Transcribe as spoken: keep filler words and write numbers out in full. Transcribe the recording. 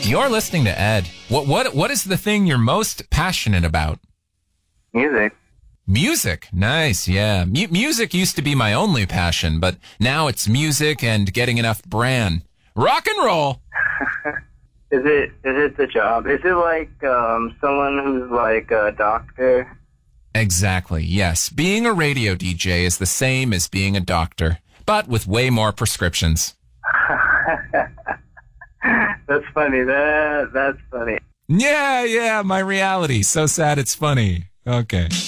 You're listening to Ed. What what what is the thing you're most passionate about? Music. Music. Nice, yeah. M- music used to be my only passion, but now it's music and getting enough bran. Rock and roll. Is it is it the job? Is it like um, someone who's like a doctor? Exactly, yes. Being a radio D J is the same as being a doctor, but with way more prescriptions. That's funny. That that's funny. Yeah, yeah, my reality. So sad it's funny. Okay.